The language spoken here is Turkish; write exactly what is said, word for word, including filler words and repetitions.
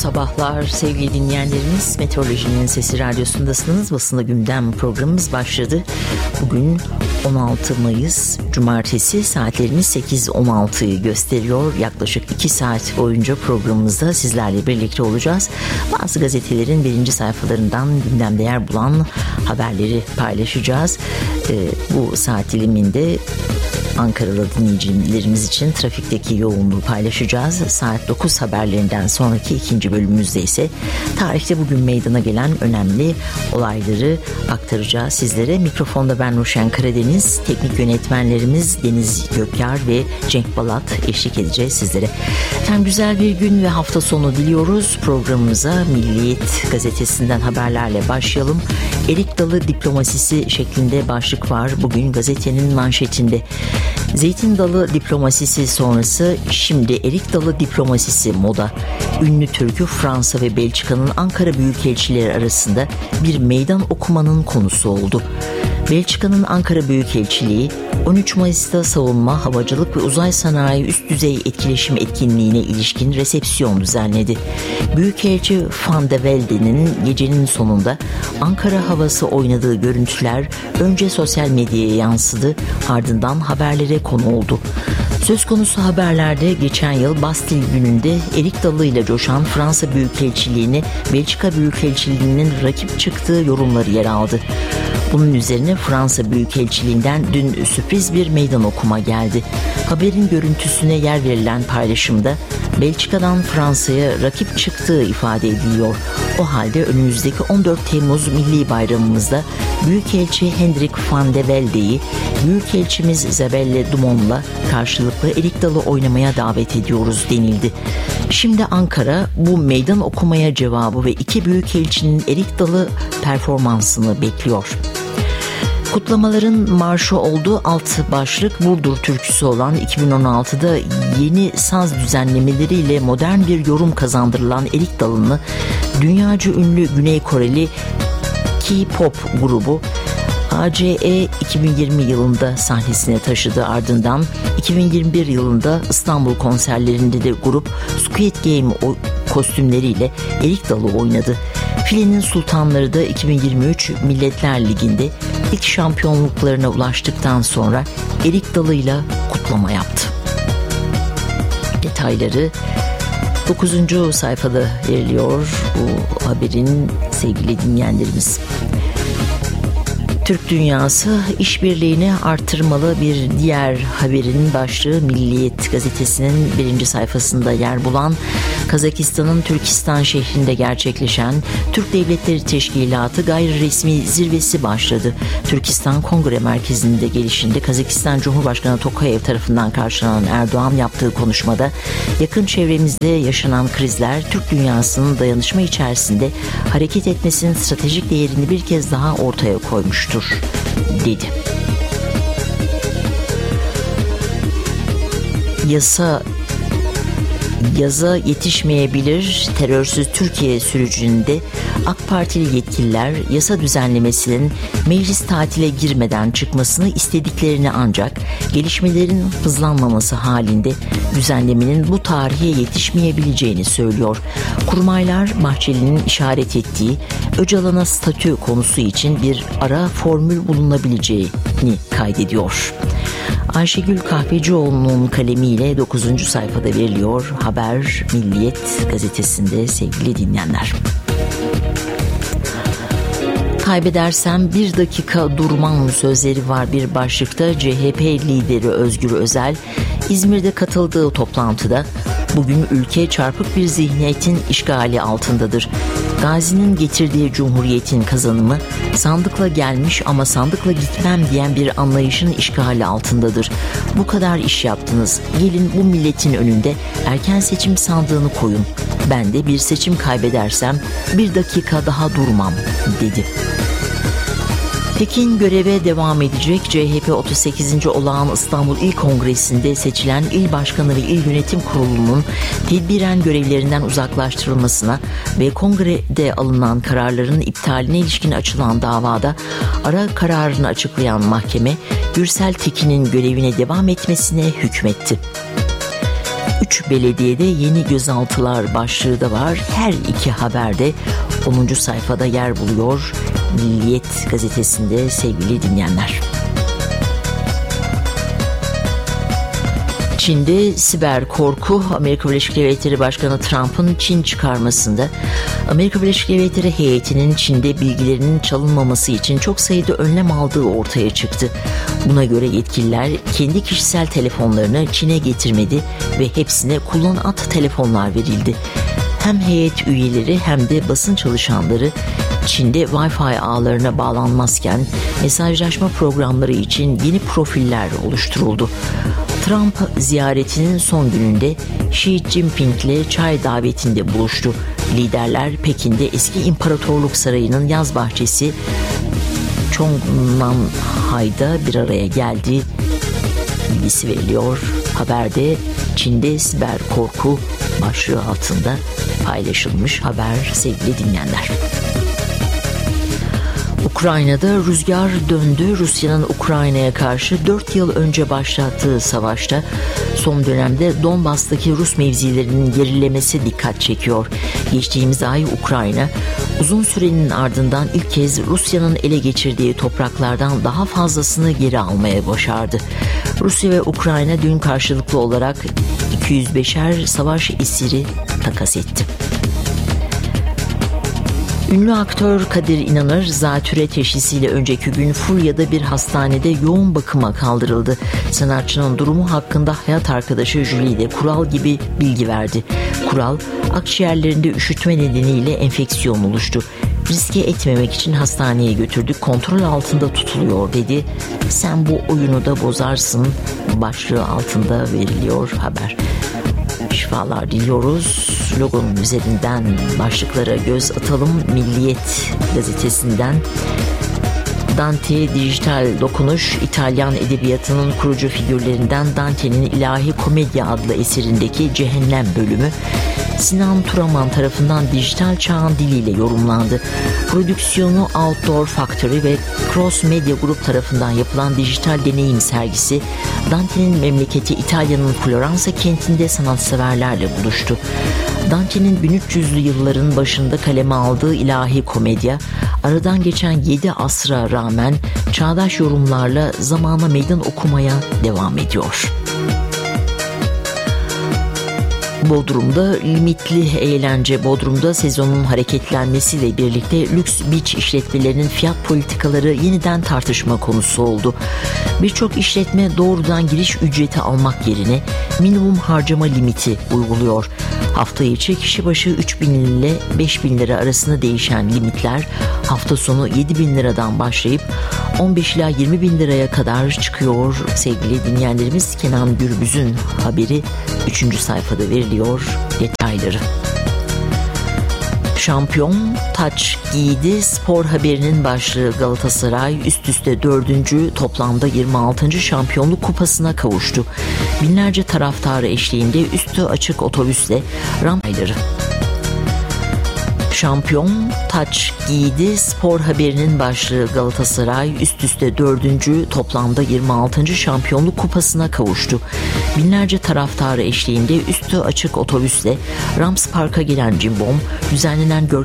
sabahlar sevgili dinleyenlerimiz. Meteorolojinin Sesi Radyosu'ndasınız. Basında Gündem programımız başladı. Bugün on altı Mayıs Cumartesi, saatlerimiz sekiz on altıyı gösteriyor. Yaklaşık iki saat boyunca programımızda sizlerle birlikte olacağız. Bazı gazetelerin birinci sayfalarından gündemde yer bulan haberleri paylaşacağız. Ee, bu saat diliminde Ankaralı dinleyicilerimiz için trafikteki yoğunluğu paylaşacağız. Saat dokuz haberlerinden sonraki ikinci bölümümüzde ise tarihte bugün meydana gelen önemli olayları aktaracağız sizlere. Mikrofonda ben Nurşen Karadeniz, teknik yönetmenlerimiz Deniz Gökyar ve Cenk Balat eşlik edeceğiz sizlere. Efendim, güzel bir gün ve hafta sonu diliyoruz. Programımıza Milliyet gazetesinden haberlerle başlayalım. Erik Dalı diplomasisi şeklinde başlık var bugün gazetenin manşetinde. Zeytin dalı diplomasisi sonrası şimdi erik dalı diplomasisi moda. Ünlü türkü Fransa ve Belçika'nın Ankara Büyükelçileri arasında bir meydan okumanın konusu oldu. Belçika'nın Ankara Büyükelçiliği on üç Mayıs'ta savunma, havacılık ve uzay sanayi üst düzey etkileşim etkinliğine ilişkin resepsiyon düzenledi. Büyükelçi Van de Velde'nin gecenin sonunda Ankara havası oynadığı görüntüler önce sosyal medyaya yansıdı, ardından haberlere konu oldu. Söz konusu haberlerde geçen yıl Bastil gününde erik dalıyla coşan Fransa Büyükelçiliğini Belçika Büyükelçiliğinin rakip çıktığı yorumları yer aldı. Bunun üzerine Fransa Büyükelçiliğinden dün sürpriz bir meydan okuma geldi. Haberin görüntüsüne yer verilen paylaşımda Belçika'dan Fransa'ya rakip çıktığı ifade ediliyor. O halde önümüzdeki on dört Temmuz Milli Bayramımızda Büyükelçi Hendrik van de Velde'yi Büyükelçimiz Isabelle Dumont'la karşılıklı erik dalı oynamaya davet ediyoruz denildi. Şimdi Ankara bu meydan okumaya cevabı ve iki büyükelçinin erik dalı performansını bekliyor. Kutlamaların marşı oldu. Alt başlık Burdur türküsü olan iki bin on altıda yeni saz düzenlemeleriyle modern bir yorum kazandırılan erik dalını dünyaca ünlü Güney Koreli K-pop grubu A C E iki bin yirmi yılında sahnesine taşıdı. Ardından iki bin yirmi bir yılında İstanbul konserlerinde de grup Squid Game kostümleriyle erik dalı oynadı. Filenin Sultanları da iki bin yirmi üç Milletler Ligi'nde ilk şampiyonluklarına ulaştıktan sonra erik dalıyla kutlama yaptı. Detayları dokuzuncu sayfada veriliyor bu haberin sevgili dinleyenlerimiz. Türk dünyası işbirliğini artırmalı bir diğer haberin başlığı Milliyet gazetesinin birinci sayfasında yer bulan Kazakistan'ın Türkistan şehrinde gerçekleşen Türk Devletleri Teşkilatı gayri resmi zirvesi başladı. Türkistan Kongre Merkezi'nde gelişinde Kazakistan Cumhurbaşkanı Tokayev tarafından karşılanan Erdoğan yaptığı konuşmada yakın çevremizde yaşanan krizler Türk dünyasının dayanışma içerisinde hareket etmesinin stratejik değerini bir kez daha ortaya koymuştur dedi. Yasa yaza yetişmeyebilir terörsüz Türkiye sürecinde AK Partili yetkililer yasa düzenlemesinin meclis tatile girmeden çıkmasını istediklerini ancak gelişmelerin hızlanmaması halinde düzenlemenin bu tarihe yetişmeyebileceğini söylüyor. Kurmaylar Bahçeli'nin işaret ettiği Öcalan'a statü konusu için bir ara formül bulunabileceğini kaydediyor. Ayşegül Kahvecioğlu'nun kalemiyle dokuzuncu sayfada veriliyor haber Milliyet gazetesinde sevgili dinleyenler. Kaybedersem bir dakika durmam sözleri var bir başlıkta. C H P lideri Özgür Özel İzmir'de katıldığı toplantıda bugün ülke çarpık bir zihniyetin işgali altındadır. Gazi'nin getirdiği cumhuriyetin kazanımı sandıkla gelmiş ama sandıkla gitmem diyen bir anlayışın işgali altındadır. Bu kadar iş yaptınız. Gelin bu milletin önünde erken seçim sandığını koyun. Ben de bir seçim kaybedersem bir dakika daha durmam dedi. Pekin göreve devam edecek. C H P otuz sekizinci Olağan İstanbul İl Kongresi'nde seçilen il başkanı ve il yönetim kurulunun tedbiren görevlerinden uzaklaştırılmasına ve kongrede alınan kararların iptaline ilişkin açılan davada ara kararını açıklayan mahkeme Gürsel Tekin'in görevine devam etmesine hükmetti. üç belediyede yeni gözaltılar başlığı da var. Her iki haberde onuncu sayfada yer buluyor Milliyet gazetesinde sevgili dinleyenler. Çin'de siber korku, Amerika Birleşik Devletleri Başkanı Trump'ın Çin çıkarmasında. Amerika Birleşik Devletleri heyetinin Çin'de bilgilerinin çalınmaması için çok sayıda önlem aldığı ortaya çıktı. Buna göre yetkililer kendi kişisel telefonlarını Çin'e getirmedi ve hepsine kullanat telefonlar verildi. Hem heyet üyeleri hem de basın çalışanları Çin'de Wi-Fi ağlarına bağlanmazken mesajlaşma programları için yeni profiller oluşturuldu. Trump ziyaretinin son gününde Xi Jinping'le çay davetinde buluştu. Liderler Pekin'de eski İmparatorluk Sarayı'nın yaz bahçesi Chongnanhai'da bir araya geldi. Bilgisi veriliyor. Haberde Çin'de siber korku başlığı altında paylaşılmış haber sevgili dinleyenler. Ukrayna'da rüzgar döndü. Rusya'nın Ukrayna'ya karşı dört yıl önce başlattığı savaşta son dönemde Donbas'taki Rus mevzilerinin gerilemesi dikkat çekiyor. Geçtiğimiz ay Ukrayna uzun sürenin ardından ilk kez Rusya'nın ele geçirdiği topraklardan daha fazlasını geri almaya başardı. Rusya ve Ukrayna dün karşılıklı olarak iki yüz beşer savaş esiri takas etti. Ünlü aktör Kadir İnanır zatürre teşhisiyle önceki gün Furya'da bir hastanede yoğun bakıma kaldırıldı. Sanatçının durumu hakkında hayat arkadaşı Jülide Kural gibi bilgi verdi. Kural, akciğerlerinde üşütme nedeniyle enfeksiyon oluştu. Riske etmemek için hastaneye götürdük, kontrol altında tutuluyor dedi. Sen bu oyunu da bozarsın başlığı altında veriliyor haber. Şifalar diliyoruz. Logonun üzerinden başlıklara göz atalım. Milliyet gazetesinden Dante dijital dokunuş, İtalyan edebiyatının kurucu figürlerinden Dante'nin İlahi Komedya adlı eserindeki Cehennem bölümü Sinan Turaman tarafından dijital çağın diliyle yorumlandı. Prodüksiyonu Outdoor Factory ve Cross Media Group tarafından yapılan dijital deneyim sergisi Dante'nin memleketi İtalya'nın Floransa kentinde sanatseverlerle buluştu. Dante'nin bin üç yüzlü yılların başında kaleme aldığı İlahi Komedya, aradan geçen yedi asra rağmen çağdaş yorumlarla zamana meydan okumaya devam ediyor. Bodrum'da limitli eğlence. Bodrum'da sezonun hareketlenmesiyle birlikte lüks beach işletmelerinin fiyat politikaları yeniden tartışma konusu oldu. Birçok işletme doğrudan giriş ücreti almak yerine minimum harcama limiti uyguluyor. Hafta içi kişi başı üç bin ile beş bin lira arasında değişen limitler hafta sonu yedi bin liradan başlayıp on beş ila yirmi bin liraya kadar çıkıyor. Sevgili dinleyenlerimiz, Kenan Gürbüz'ün haberi üçüncü sayfada veriliyor detayları. Şampiyon taç giydi. Spor haberinin başlığı Galatasaray üst üste dördüncü toplamda yirmi altıncı şampiyonluk kupasına kavuştu. Binlerce taraftarı eşliğinde üstü açık otobüsle rampayları. Şampiyon taç giydi. Spor haberinin başlığı Galatasaray üst üste dördüncü toplamda yirmi altıncı şampiyonluk kupasına kavuştu. Binlerce taraftarı eşliğinde üstü açık otobüsle Rams Park'a gelen Cimbom düzenlenen